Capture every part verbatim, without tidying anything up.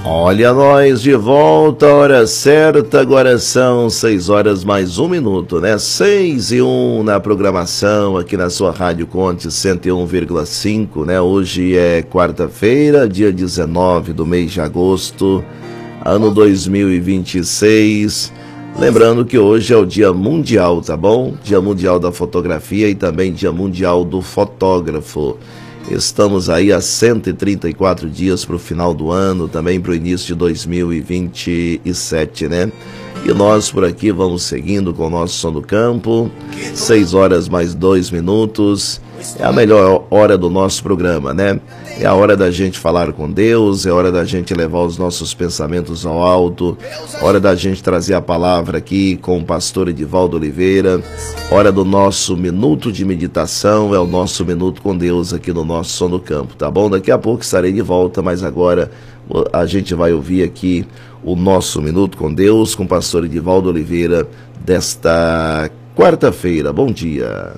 Olha nós de volta, hora certa, agora são seis horas mais um minuto, né? Seis e um na programação aqui na sua Rádio Conte cento e um vírgula cinco, né? Hoje é quarta-feira, dia dezenove do mês de agosto, ano dois mil e vinte e seis. Lembrando que hoje é o Dia Mundial, tá bom? Dia Mundial da Fotografia e também Dia Mundial do Fotógrafo. Estamos aí a cento e trinta e quatro dias para o final do ano, também para o início de dois mil e vinte e sete, né? E nós por aqui vamos seguindo com o nosso Som do Campo, seis horas mais dois minutos, é a melhor hora do nosso programa, né? É a hora da gente falar com Deus, é a hora da gente levar os nossos pensamentos ao alto, hora da gente trazer a palavra aqui com o pastor Edivaldo Oliveira, hora do nosso minuto de meditação, é o nosso minuto com Deus aqui no nosso Som do Campo, tá bom? Daqui a pouco estarei de volta, mas agora a gente vai ouvir aqui o nosso Minuto com Deus, com o pastor Edivaldo Oliveira, desta quarta-feira. Bom dia.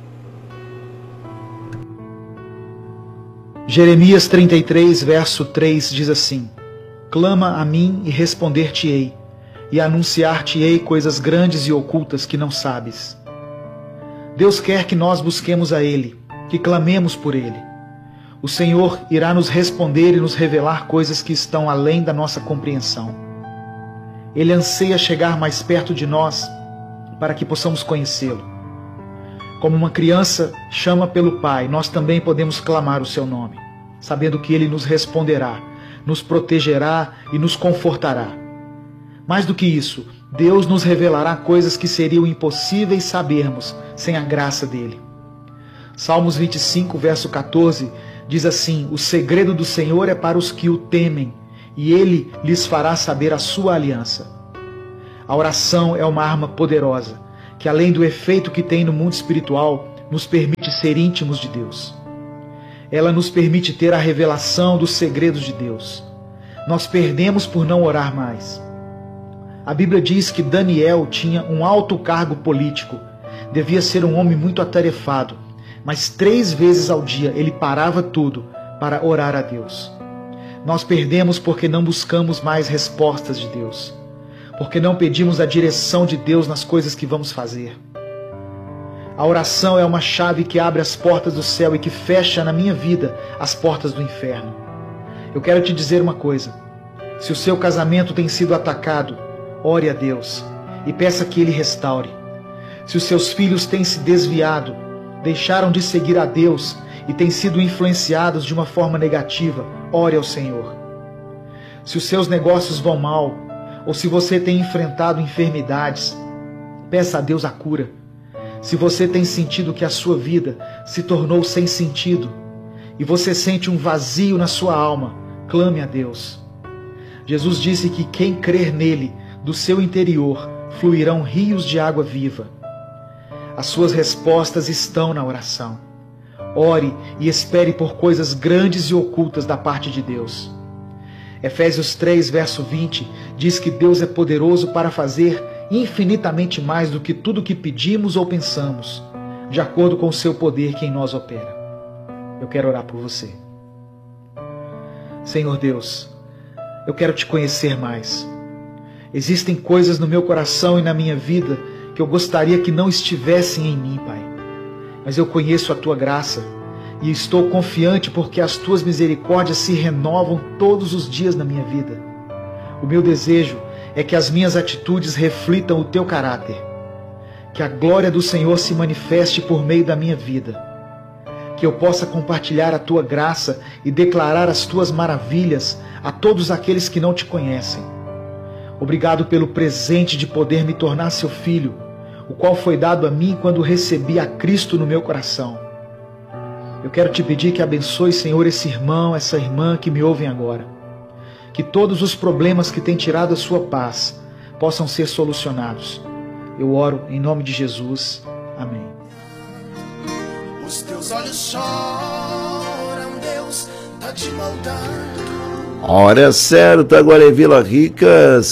Jeremias trinta e três, verso três diz assim: Clama a mim e responder-te-ei, e anunciar-te-ei coisas grandes e ocultas que não sabes. Deus quer que nós busquemos a Ele, que clamemos por Ele. O Senhor irá nos responder e nos revelar coisas que estão além da nossa compreensão. Ele anseia chegar mais perto de nós para que possamos conhecê-lo. Como uma criança chama pelo Pai, nós também podemos clamar o seu nome, sabendo que Ele nos responderá, nos protegerá e nos confortará. Mais do que isso, Deus nos revelará coisas que seriam impossíveis sabermos sem a graça dEle. Salmos vinte e cinco, verso quatorze, diz assim: O segredo do Senhor é para os que o temem, e Ele lhes fará saber a sua aliança. A oração é uma arma poderosa, que além do efeito que tem no mundo espiritual, nos permite ser íntimos de Deus. Ela nos permite ter a revelação dos segredos de Deus. Nós perdemos por não orar mais. A Bíblia diz que Daniel tinha um alto cargo político, devia ser um homem muito atarefado, mas três vezes ao dia ele parava tudo para orar a Deus. Nós perdemos porque não buscamos mais respostas de Deus, porque não pedimos a direção de Deus nas coisas que vamos fazer. A oração é uma chave que abre as portas do céu e que fecha na minha vida as portas do inferno. Eu quero te dizer uma coisa: se o seu casamento tem sido atacado, ore a Deus e peça que Ele restaure. Se os seus filhos têm se desviado, deixaram de seguir a Deus e têm sido influenciados de uma forma negativa, ore ao Senhor. Se os seus negócios vão mal, ou se você tem enfrentado enfermidades, peça a Deus a cura. Se você tem sentido que a sua vida se tornou sem sentido e você sente um vazio na sua alma, clame a Deus. Jesus disse que quem crer nele, do seu interior, fluirão rios de água viva. As suas respostas estão na oração. Ore e espere por coisas grandes e ocultas da parte de Deus. Efésios três, verso vinte, diz que Deus é poderoso para fazer infinitamente mais do que tudo que pedimos ou pensamos, de acordo com o seu poder que em nós opera. Eu quero orar por você. Senhor Deus, eu quero te conhecer mais. Existem coisas no meu coração e na minha vida que eu gostaria que não estivessem em mim, Pai. Mas eu conheço a Tua graça e estou confiante porque as Tuas misericórdias se renovam todos os dias na minha vida. O meu desejo é que as minhas atitudes reflitam o Teu caráter, que a glória do Senhor se manifeste por meio da minha vida, que eu possa compartilhar a Tua graça e declarar as Tuas maravilhas a todos aqueles que não Te conhecem. Obrigado pelo presente de poder me tornar Seu filho, o qual foi dado a mim quando recebi a Cristo no meu coração. Eu quero Te pedir que abençoe, Senhor, esse irmão, essa irmã que me ouvem agora. Que todos os problemas que têm tirado a sua paz possam ser solucionados. Eu oro em nome de Jesus. Amém. Os teus olhos choram, Deus, tá te moldando. Hora certa, agora em Vila Rica,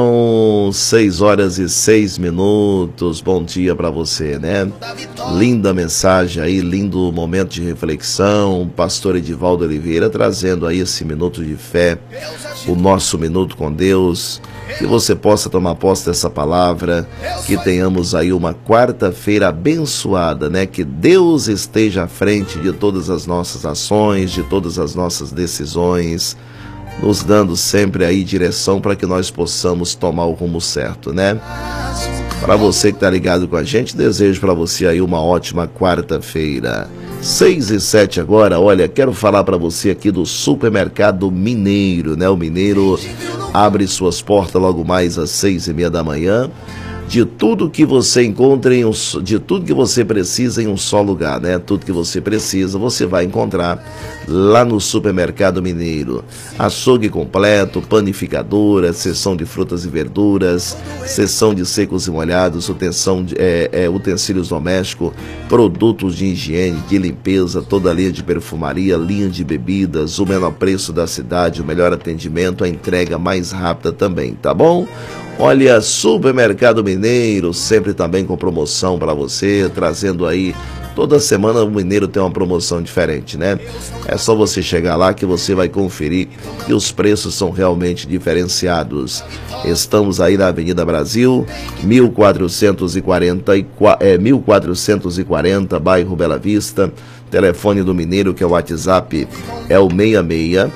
são seis horas e seis minutos. Bom dia para você, né? Linda mensagem aí, lindo momento de reflexão. Pastor Edivaldo Oliveira trazendo aí esse minuto de fé, o nosso minuto com Deus. Que você possa tomar posse dessa palavra, que tenhamos aí uma quarta-feira abençoada, né? Que Deus esteja à frente de todas as nossas ações, de todas as nossas decisões, nos dando sempre aí direção para que nós possamos tomar o rumo certo, né? Para você que está ligado com a gente, desejo para você aí uma ótima quarta-feira. seis e sete agora. Olha, quero falar para você aqui do Supermercado Mineiro, né? O Mineiro abre suas portas logo mais às seis e meia da manhã. De tudo que você encontra, em um, de tudo que você precisa em um só lugar, né? Tudo que você precisa, você vai encontrar lá no Supermercado Mineiro. Açougue completo, panificadora, seção de frutas e verduras, seção de secos e molhados, utensão de, é, é, utensílios domésticos, produtos de higiene, de limpeza, toda a linha de perfumaria, linha de bebidas, o menor preço da cidade, o melhor atendimento, a entrega mais rápida também, tá bom? Olha, Supermercado Mineiro, sempre também com promoção para você, trazendo aí, toda semana o Mineiro tem uma promoção diferente, né? É só você chegar lá que você vai conferir que os preços são realmente diferenciados. Estamos aí na Avenida Brasil, mil quatrocentos e quarenta, é, mil quatrocentos e quarenta, bairro Bela Vista. Telefone do Mineiro, que é o WhatsApp, é o seis seis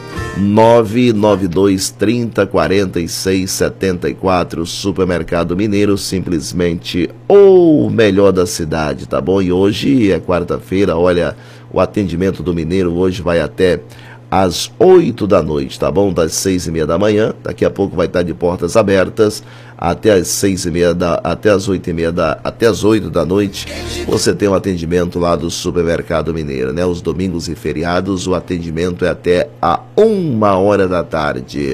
nove nove dois trinta quarenta e seis setenta e quatro. Supermercado Mineiro, simplesmente o melhor da cidade, tá bom? E hoje é quarta-feira, olha, o atendimento do Mineiro hoje vai até às oito da noite, tá bom? Das seis e meia da manhã, daqui a pouco vai estar de portas abertas até as seis e meia da, até as oito e meia da, até as oito da noite. Você tem um atendimento lá do Supermercado Mineiro, né? Os domingos e feriados o atendimento é até a uma hora da tarde.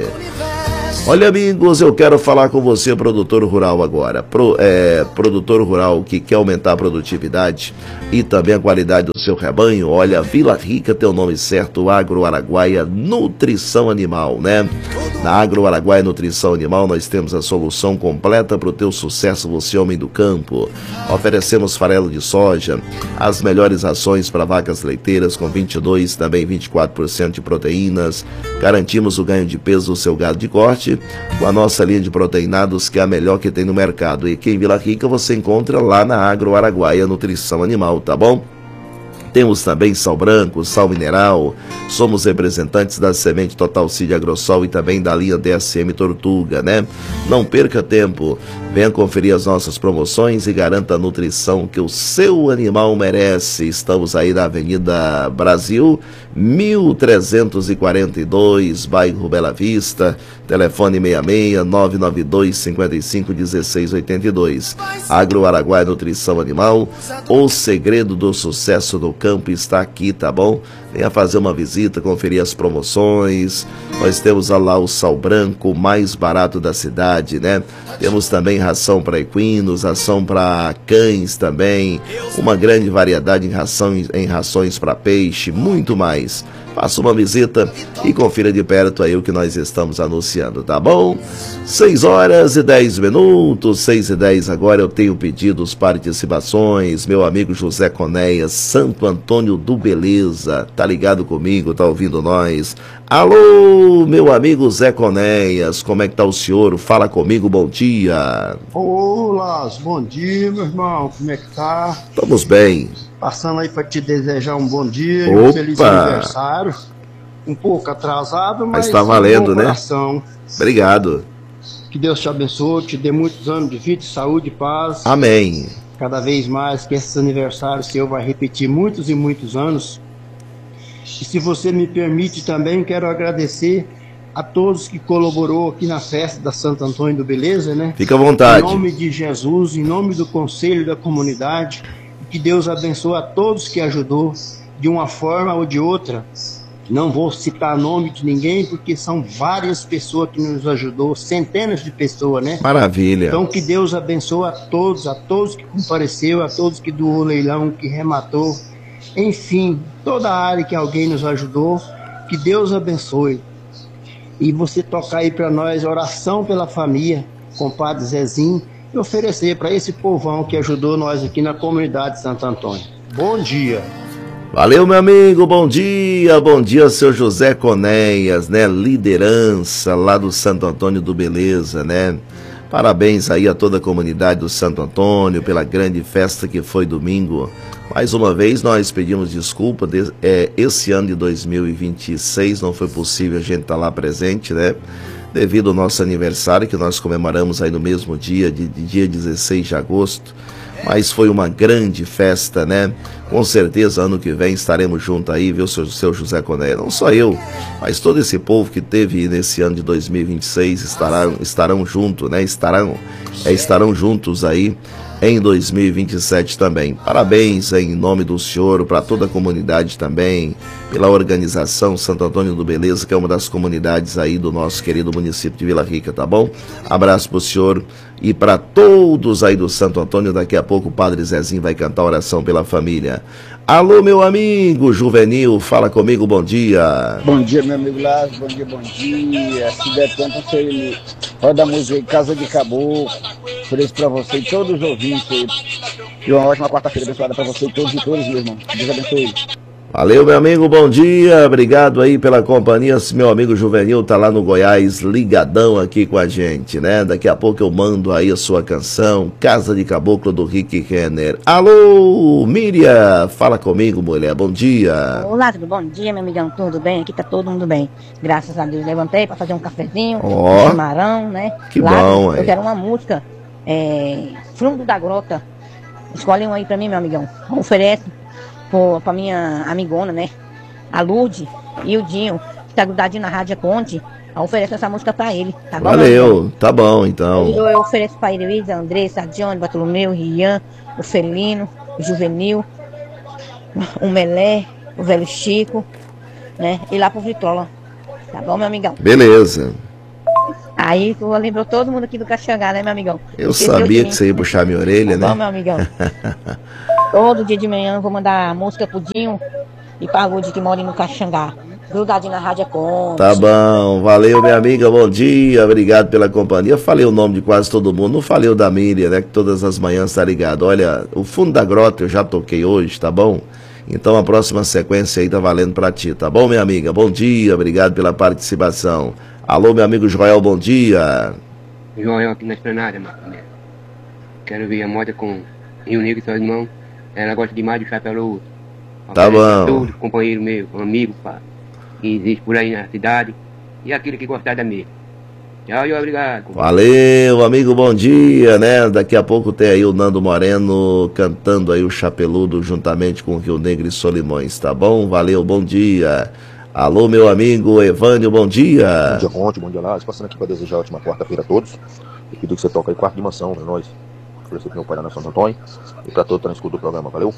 Olha, amigos, eu quero falar com você, produtor rural agora. Pro, é, produtor rural que quer aumentar a produtividade e também a qualidade do seu rebanho. Olha, Vila Rica tem o nome certo, Agro Araguaia Nutrição Animal, né? Na Agro Araguaia Nutrição Animal nós temos a solução completa para o teu sucesso, você homem do campo. Oferecemos farelo de soja, as melhores rações para vacas leiteiras com vinte e dois, também vinte e quatro por cento de proteínas. Garantimos o ganho de peso do seu gado de corte com a nossa linha de proteinados, que é a melhor que tem no mercado. E aqui em Vila Rica você encontra lá na Agro Araguaia Nutrição Animal, tá bom? Temos também sal branco, sal mineral. Somos representantes da Semente Total Seed Agrosol e também da linha D S M Tortuga, né? Não perca tempo. Venha conferir as nossas promoções e garanta a nutrição que o seu animal merece. Estamos aí na Avenida Brasil, mil trezentos e quarenta e dois, bairro Bela Vista. Telefone seis seis nove nove dois cinco cinco um seis oito dois. Agro Araguaia Nutrição Animal. O segredo do sucesso do campo está aqui, tá bom? Venha fazer uma visita, conferir as promoções. Nós temos lá o sal branco mais barato da cidade, né? Temos também ração para equinos, ração para cães também, uma grande variedade em, ração, em rações para peixe, muito mais. Faça uma visita e confira de perto aí o que nós estamos anunciando, tá bom? seis horas e dez minutos, seis e dez agora. Eu tenho pedidos, participações. Meu amigo José Conéia, Santo Antônio do Beleza, tá ligado comigo, tá ouvindo nós? Alô, meu amigo Zé Conéias, como é que tá o senhor? Fala comigo, bom dia. Olá, bom dia, meu irmão, como é que tá? Estamos bem. Passando aí para te desejar um bom dia Opa. e um feliz aniversário. Um pouco atrasado, mas, mas tá valendo, um né? Coração. Obrigado. Que Deus te abençoe, te dê muitos anos de vida, saúde e paz. Amém. Cada vez mais que esse aniversário seu vai repetir muitos e muitos anos. E se você me permite também, quero agradecer a todos que colaborou aqui na festa da Santo Antônio do Beleza, né? Fica à vontade. Em nome de Jesus, em nome do conselho da comunidade, que Deus abençoe a todos que ajudou de uma forma ou de outra. Não vou citar nome de ninguém, porque são várias pessoas que nos ajudou, centenas de pessoas, né? Maravilha. Então que Deus abençoe a todos, a todos que compareceu, a todos que doou leilão, que rematou, enfim, toda a área que alguém nos ajudou, que Deus abençoe. e você tocar aí para nós oração pela família, com o Padre Zezinho, e oferecer para esse povão que ajudou nós aqui na comunidade de Santo Antônio. Bom dia. Valeu, meu amigo, bom dia, bom dia, seu José Conéias, né, liderança lá do Santo Antônio do Beleza, né, parabéns aí a toda a comunidade do Santo Antônio pela grande festa que foi domingo. Mais uma vez nós pedimos desculpa, de, é, esse ano de dois mil e vinte e seis não foi possível a gente estar lá presente, né, devido ao nosso aniversário que nós comemoramos aí no mesmo dia, de, de dia dezesseis de agosto. Mas foi uma grande festa, né? Com certeza ano que vem estaremos juntos aí, viu, seu, seu José Coné? Não só eu, mas todo esse povo que teve nesse ano de dois mil e vinte e seis estarão, estarão juntos, né? Estarão, é, estarão juntos aí em dois mil e vinte e sete também. Parabéns em nome do senhor, para toda a comunidade também, pela organização Santo Antônio do Beleza, que é uma das comunidades aí do nosso querido município de Vila Rica, tá bom? Abraço pro senhor e para todos aí do Santo Antônio. Daqui a pouco o Padre Zezinho vai cantar oração pela família. Alô, meu amigo Juvenil, fala comigo, bom dia. Bom dia, meu amigo Lázaro, bom dia, bom dia. Se der tempo, você roda a música aí, Casa de Caboclo. Por isso pra você e todos os ouvintes aí. E uma ótima quarta-feira abençoada pra você e todos e todas, meu irmão. Deus abençoe. Valeu, meu amigo, bom dia, obrigado aí pela companhia. Meu amigo Juvenil tá lá no Goiás, ligadão aqui com a gente, né? Daqui a pouco eu mando aí a sua canção, Casa de Caboclo, do Rick Renner. Alô, Miriam, fala comigo, mulher, bom dia. Olá, tudo bom dia, meu amigão, tudo bem? Aqui tá todo mundo bem, graças a Deus. Levantei pra fazer um cafezinho, oh, um camarão, né? Que Lázaro, bom, eu quero uma música, é, Fundo da Grota. Escolhe um aí pra mim, meu amigão. Oferece Pô, pra minha amigona, né? A Lourdes e o Dinho, que tá grudadinho na Rádio Conte. Eu ofereço essa música pra ele, tá bom? Valeu, tá bom, então. Eu, eu ofereço pra Heloísa, Andressa, Johnny, Bartolomeu, Rian, o Felino, o Juvenil, o Melé, o Velho Chico, né? E lá pro Vitrola. Tá bom, meu amigão? Beleza. Aí tu lembrou todo mundo aqui do Caxangá, né, meu amigão? Eu Porque sabia que você ia puxar minha orelha, tá né? Bom, meu amigão. Todo dia de manhã eu vou mandar música pro Dinho e pra Lud que mora no Caxangá. Grudadinho na Rádio Conte. Tá bom, valeu, minha amiga, bom dia, obrigado pela companhia. Eu falei o nome de quase todo mundo, não falei o da Miriam, né, que todas as manhãs tá ligado. Olha, o Fundo da Grota eu já toquei hoje, tá bom? Então a próxima sequência aí tá valendo pra ti, tá bom, minha amiga? Bom dia, obrigado pela participação. Alô, meu amigo Joel, bom dia. Joel aqui na Esplanada, mano. Quero ver a moda com Rio Negro e seu irmão. Ela gosta demais do Chapéu. Tá bom. Todo companheiro meu, amigo, pá, que existe por aí na cidade. E aquele que gostar da minha. Tchau, e obrigado. Valeu, amigo, bom dia, né? Daqui a pouco tem aí o Nando Moreno cantando aí o Chapeludo juntamente com o Rio Negro e Solimões, tá bom? Valeu, bom dia. Alô, meu amigo Evânio, bom dia. Bom dia, Conte, bom dia, Lázaro. Passando aqui para desejar ótima quarta-feira a todos. E pedir que você toque aí quarta dimensão pra nós. Oferecer pro meu pai lá na Santo Antônio. E para todo o escuta do programa, valeu?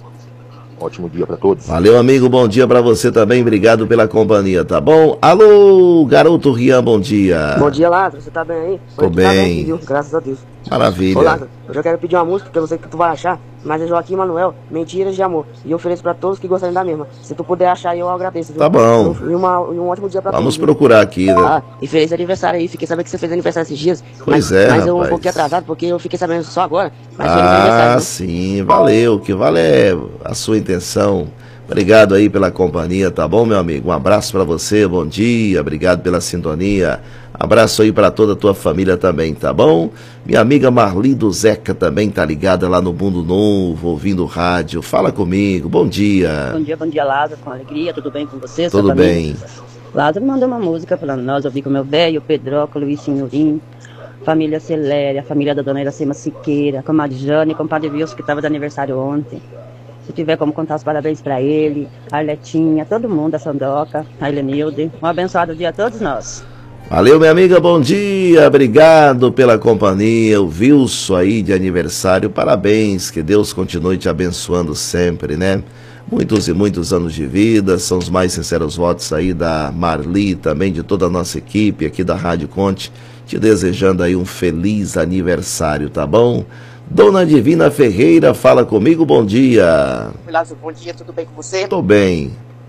Ótimo dia para todos. Valeu, amigo, bom dia para você também. Obrigado pela companhia, tá bom? Alô, garoto Rian, bom dia. Bom dia, Lázaro. Você tá bem aí? Tô Hoje bem. Tá bem aqui, viu? Graças a Deus. Maravilha. Ô, Lázaro, eu já quero pedir uma música, porque eu não sei o que tu vai achar, mas é Joaquim Manuel, Mentiras de Amor. E eu ofereço pra todos que gostarem da mesma. Se tu puder achar, eu agradeço, viu? Tá bom. E, uma, e um ótimo dia pra Vamos todos. Vamos procurar aqui, né? Ah, e feliz aniversário aí. Fiquei sabendo que você fez aniversário esses dias. Pois mas, é, Mas eu rapaz. um pouquinho atrasado, porque eu fiquei sabendo só agora. Mas feliz aniversário, Ah, viu? sim, valeu. O que vale é a sua intenção. Obrigado aí pela companhia, tá bom, meu amigo? Um abraço pra você, bom dia, obrigado pela sintonia. Abraço aí pra toda a tua família também, tá bom? Minha amiga Marli do Zeca também tá ligada lá no Mundo Novo, ouvindo rádio. Fala comigo, bom dia. Bom dia, bom dia, Lázaro, com alegria, tudo bem com você? Tudo bem. Lázaro mandou uma música pra nós, ouvir com o meu velho, o Pedroca, o Luiz Senhorim, família Celéria, família da dona Iracema Siqueira, com a Madjane, com o Padre Wilson, que tava de aniversário ontem. Se tiver como contar os parabéns pra ele, a Arletinha, todo mundo, a Sandoca, a Helenilde. Um abençoado dia a todos nós. Valeu, minha amiga, bom dia, obrigado pela companhia, o Wilson aí de aniversário, parabéns, que Deus continue te abençoando sempre, né? Muitos e muitos anos de vida, são os mais sinceros votos aí da Marli, também de toda a nossa equipe aqui da Rádio Conte, te desejando aí um feliz aniversário, tá bom? Dona Divina Ferreira, fala comigo, bom dia. Lázaro, bom dia, tudo bem com você? Tô bem.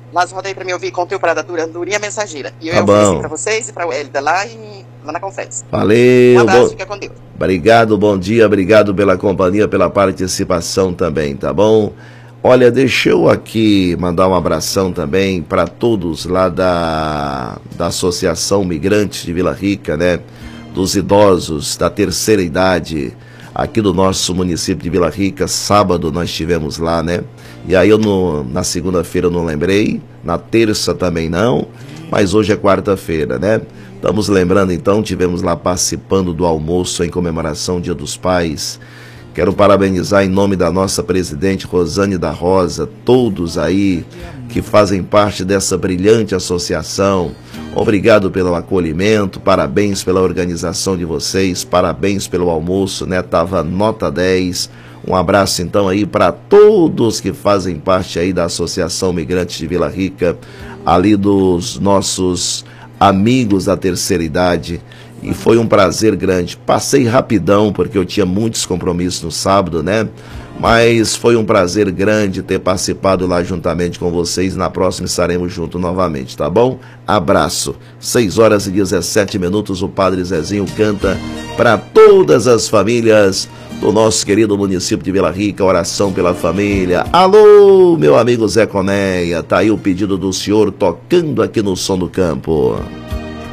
Mas roda aí pra me ouvir com o teu Prada Durinha Mensageira. E eu Tá ofereci bom. pra vocês e pra o Hélida lá, e, lá na Confetes. Valeu. Um abraço, bom... fica com Deus. Obrigado, bom dia, obrigado pela companhia, pela participação também, tá bom? Olha, deixa eu aqui mandar um abração também para todos lá da, da Associação Migrantes de Vila Rica, né? Dos idosos da terceira idade, aqui do nosso município de Vila Rica. Sábado nós estivemos lá, né? E aí eu no, na segunda-feira eu não lembrei, na terça também não, mas hoje é quarta-feira, né? Estamos lembrando então, tivemos lá participando do almoço em comemoração ao Dia dos Pais. Quero parabenizar em nome da nossa presidente Rosane da Rosa, todos aí que fazem parte dessa brilhante associação. Obrigado pelo acolhimento, parabéns pela organização de vocês, parabéns pelo almoço, né? Tava nota dez. Um abraço então aí para todos que fazem parte aí da Associação Migrantes de Vila Rica, ali dos nossos amigos da terceira idade. E foi um prazer grande. Passei rapidão porque eu tinha muitos compromissos no sábado, né? Mas foi um prazer grande ter participado lá juntamente com vocês. Na próxima estaremos juntos novamente, tá bom? Abraço. seis horas e dezessete minutos, o Padre Zezinho canta para todas as famílias do nosso querido município de Vila Rica, oração pela família. Alô, meu amigo Zé Coneia, tá aí o pedido do senhor tocando aqui no Som do Campo.